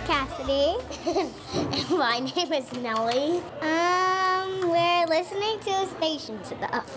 Cassidy. My name is Nellie. We're listening to a station stuff.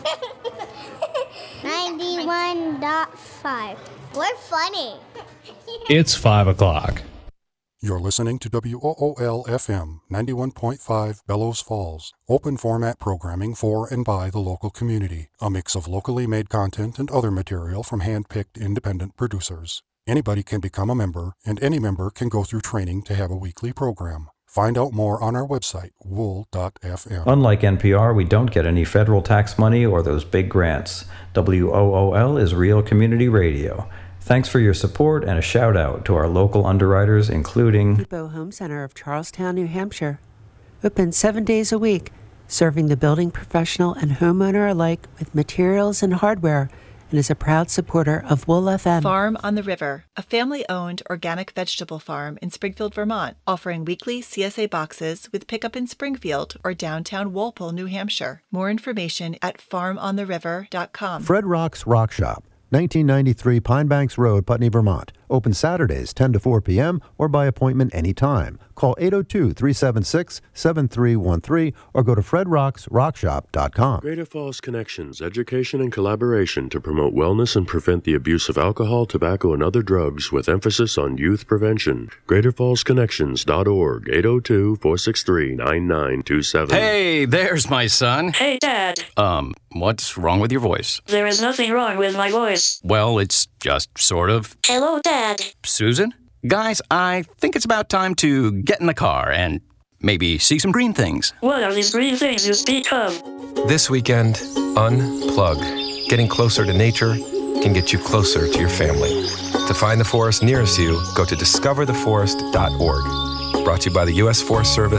91.5. We're funny. It's 5 o'clock. You're listening to WOOL-FM 91.5 Bellows Falls, open format programming for and by the local community, a mix of locally made content and other material from hand-picked independent producers. Anybody can become a member, and any member can go through training to have a weekly program. Find out more on our website, wool.fm. Unlike NPR, we don't get any federal tax money or those big grants. WOOL is real community radio. Thanks for your support and a shout out to our local underwriters, including Depot Home Center of Charlestown, New Hampshire. Open 7 days a week, serving the building professional and homeowner alike with materials and hardware, and is a proud supporter of Wool FM. Farm on the River, a family-owned organic vegetable farm in Springfield, Vermont, offering weekly CSA boxes with pickup in Springfield or downtown Walpole, New Hampshire. More information at farmontheriver.com. Fred Rock's Rock Shop, 1993 Pine Banks Road, Putney, Vermont. Open Saturdays 10 to 4 p.m. or by appointment anytime. Call 802-376-7313 or go to fredrocksrockshop.com. Greater Falls Connections, education and collaboration to promote wellness and prevent the abuse of alcohol, tobacco, and other drugs with emphasis on youth prevention. GreaterFallsConnections.org, 802-463-9927. Hey, there's my son. Hey, Dad. What's wrong with your voice? There is nothing wrong with my voice. Well, it's just sort of. Hello, Dad. Susan? Guys, I think it's about time to get in the car and maybe see some green things. What are these green things you speak of? This weekend, unplug. Getting closer to nature can get you closer to your family. To find the forest nearest you, go to discovertheforest.org. Brought to you by the U.S. Forest Service